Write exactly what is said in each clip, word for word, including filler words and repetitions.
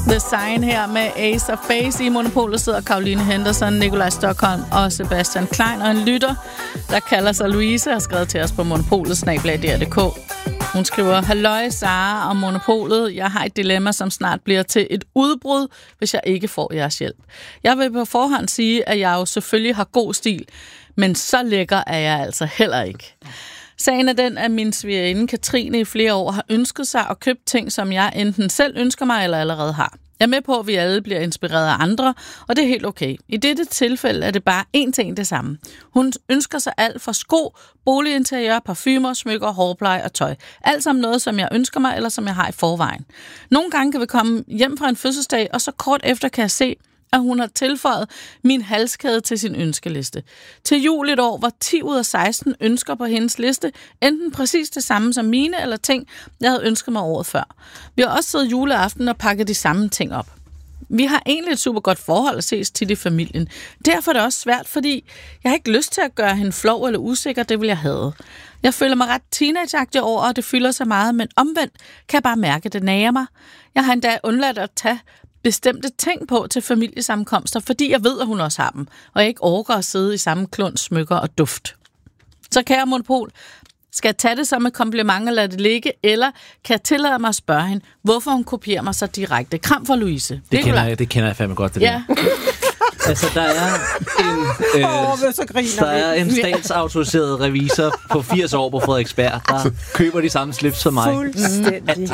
The Sign her med Ace of Base. I Monopolet sidder Caroline Henderson, Nikolaj Stockholm og Sebastian Klein. Og en lytter, der kalder sig Louise, har skrevet til os på monopolet snabel-a d r punktum d k. Hun skriver, halløj Sara og Monopolet. Jeg har et dilemma, som snart bliver til et udbrud, hvis jeg ikke får jeres hjælp. Jeg vil på forhånd sige, at jeg jo selvfølgelig har god stil, men så lækker er jeg altså heller ikke. Sagen er den, at min svigerinde Katrine i flere år har ønsket sig at købe ting, som jeg enten selv ønsker mig eller allerede har. Jeg er med på, at vi alle bliver inspireret af andre, og det er helt okay. I dette tilfælde er det bare én ting det samme. Hun ønsker sig alt fra sko, boliginteriør, parfumer, smykker, hårpleje og tøj. Alt sammen noget, som jeg ønsker mig, eller som jeg har i forvejen. Nogle gange kan vi komme hjem fra en fødselsdag, og så kort efter kan jeg se, at hun har tilføjet min halskæde til sin ønskeliste. Til jul et år var ti ud af seksten ønsker på hendes liste, enten præcis det samme som mine, eller ting, jeg havde ønsket mig året før. Vi har også siddet juleaften og pakket de samme ting op. Vi har egentlig et super godt forhold at ses til i familien. Derfor er det også svært, fordi jeg har ikke lyst til at gøre hende flov eller usikker, det vil jeg have. Jeg føler mig ret teenageagtig over, og det fylder så meget, men omvendt kan jeg bare mærke, at det nager mig. Jeg har endda undladt at tage bestemte ting på til familiesammenkomster, fordi jeg ved, at hun også har dem, og jeg ikke orker at sidde i samme klund, smykker og duft. Så kære Monopol, skal jeg tage det som et kompliment og lade det ligge, eller kan jeg tillade mig at spørge hende, hvorfor hun kopierer mig så direkte? Kram for Louise. Det kender jeg, det kender jeg fandme godt, det ja. der. Altså, der er en, øh, oh, der er en statsautoriseret revisor på firs år på Frederiksberg, der køber de samme slips som mig. Fuldstændig.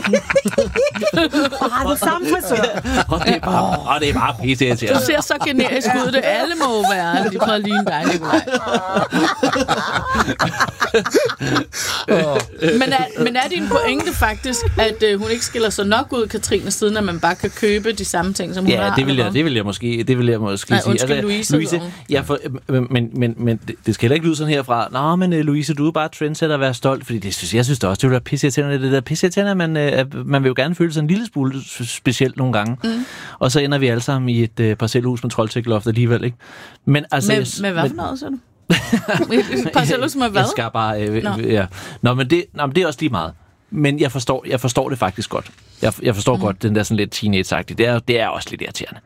Og har den samme frisør. Og det er bare, og det er bare pisse til. Du ser så generisk ud, det alle må være. De prøver at ligne dig, Nikolaj. men, er, men er din pointe faktisk, at øh, hun ikke skiller sig nok ud, Katrine, siden at man bare kan købe de samme ting, som hun ja, har? Ja, det vil jeg, det vil jeg måske, det vil jeg måske Nej, sige. undskyld, altså, Louise. Louise ja, for, men, men, men det skal heller ikke lyde sådan herfra. Nå, men Louise, du er bare trendsetter at være stolt, fordi det synes jeg synes det også, det vil være pisseirriterende. Det der pisseirriterende, man, øh, man vil jo gerne føle sig en lille smule specielt nogle gange. Mm. Og så ender vi alle sammen i et øh, parcelhus med troldtækkeloft alligevel, ikke? Men altså... Med, jeg, med hvad for noget, så du? Parcelhus med hvad? Jeg skal bare... Øh, Nå. Ja. Nå, men det, nå, men det er også lige meget. Men jeg forstår, jeg forstår det faktisk godt. Jeg, jeg forstår mm. godt den der sådan lidt teenage-agtige. Det er, det er også lidt irriterende.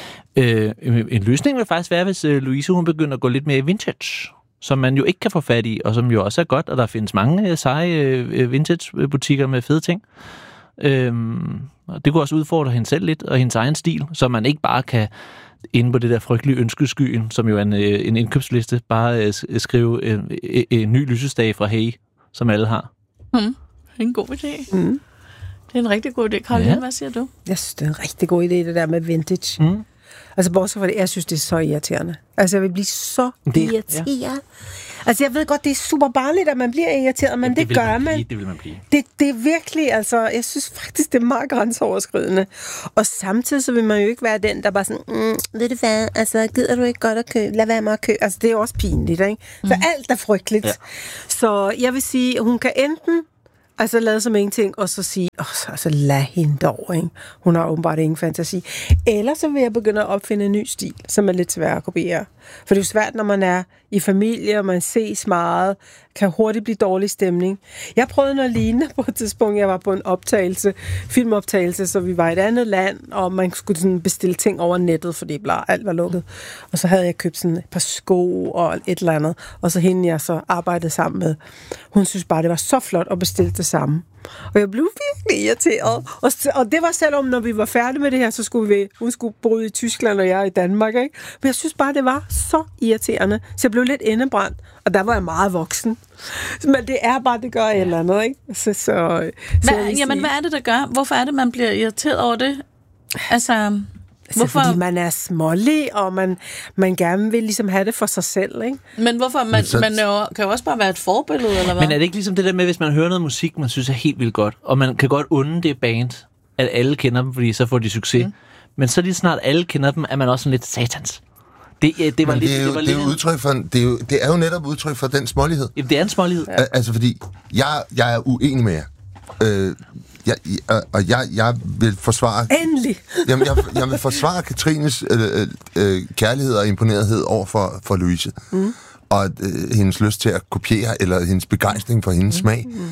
Øh, en løsning vil faktisk være, hvis øh, Louise hun begynder at gå lidt mere vintage, som man jo ikke kan få fat i, og som jo også er godt, og der findes mange øh, seje øh, vintage-butikker med fede ting. Øh, det kunne også udfordre hende selv lidt, og hendes egen stil, så man ikke bare kan inde på det der frygtelige ønskeskyen, som jo er en, øh, en indkøbsliste, bare øh, skrive øh, øh, en ny lysestage fra Hey, som alle har. Mm. Det er en god idé. Mm. Det er en rigtig god idé. Caroline, ja. Hvad siger du? Jeg synes, det er en rigtig god idé, det der med vintage. Mm. Altså, bortset fra det, jeg synes, det er så irriterende. Altså, jeg vil blive så det, irriteret. Ja. Altså, jeg ved godt, det er super barnligt, at man bliver irriteret, men ja, det, det gør man. man. Det vil man blive. Det, det er virkelig, altså, jeg synes faktisk, det er meget grænseoverskridende. Og samtidig, så vil man jo ikke være den, der bare sådan, mm, ved du hvad, altså, gider du ikke godt at købe? Lad være med at købe. Altså, det er jo også pinligt, ikke? Så mm. alt er frygteligt. Ja. Så jeg vil sige, hun kan enten altså lade som ingenting, og så sige, åh, så altså, lad hende dog, ikke? Hun har åbenbart ingen fantasi. Eller så vil jeg begynde at opfinde en ny stil, som er lidt svær at kopiere. For det er jo svært, når man er i familie, og man ses meget, kan hurtigt blive dårlig stemning. Jeg prøvede noget lignende på et tidspunkt. Jeg var på en optagelse, filmoptagelse, så vi var i et andet land, og man skulle sådan bestille ting over nettet, fordi bla, alt var lukket. Og så havde jeg købt sådan et par sko og et eller andet, og så hende jeg så arbejdede sammen med. Hun synes bare, det var så flot at bestille det samme. Og jeg blev virkelig irriteret. Og, og det var selvom, når vi var færdige med det her, så skulle vi, hun skulle bo i Tyskland, og jeg i Danmark, ikke? Men jeg synes bare, det var så irriterende. Så jeg blev lidt indebrændt, og der var jeg meget voksen. Men det er bare, det gør et eller andet, ikke? Så, så, hvad, så jamen, hvad er det, der gør? Hvorfor er det, man bliver irriteret over det? Altså... Altså, hvorfor? Fordi man er smålig, og man, man gerne vil ligesom have det for sig selv, ikke? Men hvorfor? Man, så... man jo, kan jo også bare være et forbillede, eller hvad? Men er det ikke ligesom det der med, hvis man hører noget musik, man synes er helt vildt godt, og man kan godt unde det band, at alle kender dem, fordi så får de succes. Mm. Men så lige snart alle kender dem, er man også sådan lidt satans. Det, det, var lidt, det, er jo, det, var det, er jo udtryk for, det, er jo, det er jo netop udtryk for den smålighed. Jamen, det er en smålighed. Ja. Altså, fordi jeg, jeg er uenig med jer. Øh, Jeg, jeg, og jeg, jeg vil forsvare... Endelig! Jamen, jeg, jeg vil forsvare Katrines øh, øh, kærlighed og imponerethed over for, for Louise. Mm. Og øh, hendes lyst til at kopiere, eller hendes begejstring for hendes mm. smag. Mm.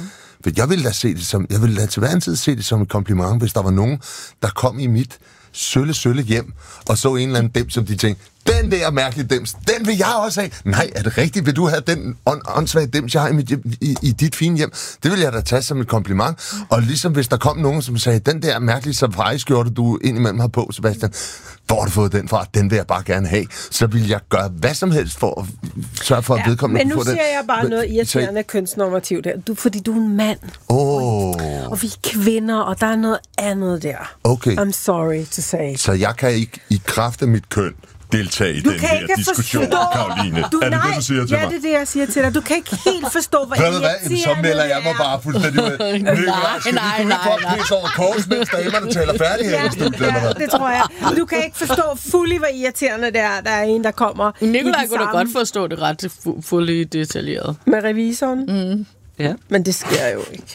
For jeg ville da se det som, jeg ville da til hver en tid se det som et kompliment, hvis der var nogen, der kom i mit sølle, sølle hjem, og så en eller anden dem, som de tænkte, den der mærkelige dems, den vil jeg også have. Nej, er det rigtigt? Vil du have den ånd- åndssvage dems, jeg har i, mit, i, i dit fine hjem? Det vil jeg da tage som et kompliment. Og ligesom hvis der kom nogen, som sagde, den der mærkelige safari-skjorte, du indimellem har på, Sebastian, hvor har du fået den fra? Den vil jeg bare gerne have. Så vil jeg gøre hvad som helst for at sørge for, at Ja, vedkommende men nu få det. siger jeg bare noget irriterende kønsnormativt der. Du, fordi du er en mand. Åh. Og vi er kvinder, og der er noget andet der. Okay. I'm sorry to say. Så jeg kan ikke i kraft af mit køn deltage i Du den kan her ikke diskussion, forstå. Karoline. Du, er det nej, det, du siger til ja, mig? det er det, jeg siger til dig. Du kan ikke helt forstå, hvor Ved du hvad? irriterende Så melder jeg mig det er. bare fuldstændig med. Nikolaj, skal nej, vi nej, gå nej. pisse over kors, mens damerne taler færdig her i studiet, eller Ja, hvad? det tror jeg. Du kan ikke forstå fuldt, hvor irriterende det er, der er en, der kommer Nikolaj i kunne da samme- godt forstå det ret fu- fuldt detaljeret. med revisoren. Mm. Ja. Men det sker jo ikke.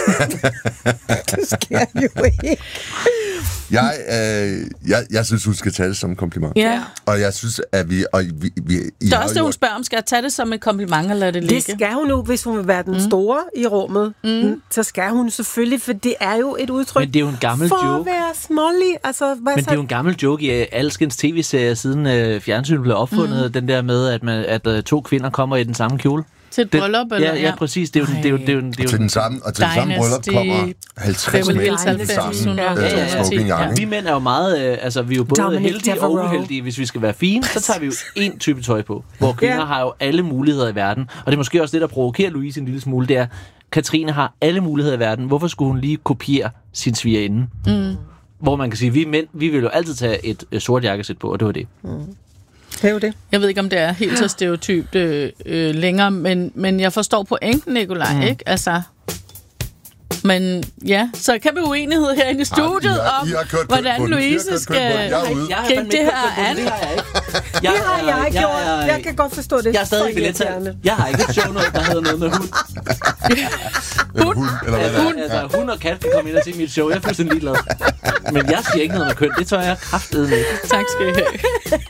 det sker jo ikke. Jeg, øh, jeg, jeg synes, hun skal tage det som en kompliment. Ja. Og jeg synes, at vi... Og vi, vi I Det er har også det, jo- hun spørger om. Skal jeg tage det som et kompliment, eller lade det ligge? Det skal hun nu, hvis hun vil være den mm. store i rummet. Mm. Så skal hun selvfølgelig, for det er jo et udtryk Men det er jo en gammel for joke. at være smålig. Altså, hvad Men så? det er jo en gammel joke i alskens tv-serier, siden øh, fjernsynet blev opfundet, mm. den der med, at, man, at øh, to kvinder kommer i den samme kjole. Til et Den- bryllup, eller? Ja, ja, præcis. Det er jo, det er jo, det er jo, det er jo, Til den samme, og til den samme bryllup Dynasty, kommer halvtreds Beverly mænd Hills i den halvfems, samme hundrede, øh, ja, ja, smoking ja. jakke. vi mænd er jo meget, øh, altså vi er jo både Dominic heldige og Devereaux. uheldige. Hvis vi skal være fine, så tager vi jo én type tøj på. Hvor kvinder Ja. har jo alle muligheder i verden. Og det er måske også det, der provokerer Louise en lille smule, det er, Katrine har alle muligheder i verden. Hvorfor skulle hun lige kopiere sin svigerinde? Mm. Hvor man kan sige, vi mænd, vi vil jo altid tage et øh, sort jakkesæt på, og det var det. Det er jo det. Jeg ved ikke, om det er helt så stereotypt øh, øh, længere, men, men jeg forstår pointen, Nikolaj, mm. ikke? Altså, men ja, så kan vi uenighed herinde i studiet I har- om, I har kørt køn hvordan på den. I har Louise kørt køn på den. skal Jeg er ude. Jeg har gribe fandme det ikke her købt an. det, det har jeg ikke. Det har jeg ikke gjort. er- Jeg kan godt forstå det. Jeg er stadig Så i billetsalg. irriterende. Jeg har ikke et show noget, der hedder noget med hund. Eller hund, eller hvad det er. Hund, altså, hund og kat kan komme ind og se mit show. Jeg er fuldstændig ligeglad. Men jeg siger ikke noget med køn. Det tør jeg kraftedeme. Tak skal I have.